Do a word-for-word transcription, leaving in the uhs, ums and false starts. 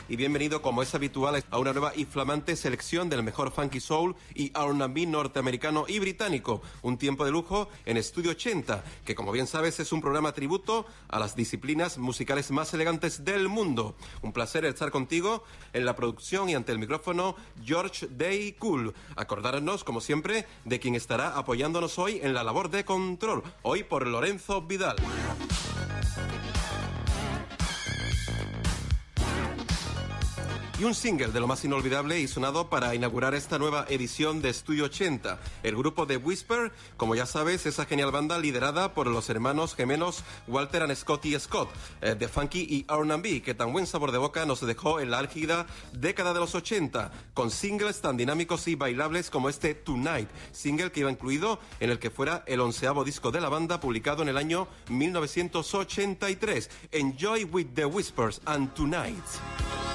y bienvenido, como es habitual, a una nueva y flamante selección del mejor funky soul y R and B norteamericano y británico. Un tiempo de lujo en Estudio ochenta, que como bien sabes es un programa tributo a las disciplinas musicales más elegantes del mundo. Un placer estar contigo en la producción y ante el micrófono, George Day Cool. Acordarnos, como siempre, de quien estará apoyándonos hoy en la labor de control, hoy por Lorenzo Vidal. Y un single de lo más inolvidable y sonado para inaugurar esta nueva edición de Estudio ochenta. El grupo The Whisper, como ya sabes, esa genial banda liderada por los hermanos gemelos Walter and Scotty Scott, eh, de funky y R and B, que tan buen sabor de boca nos dejó en la álgida década de los ochenta, con singles tan dinámicos y bailables como este Tonight, single que iba incluido en el que fuera el onceavo disco de la banda, publicado en el año mil novecientos ochenta y tres. Enjoy with The Whispers and Tonight.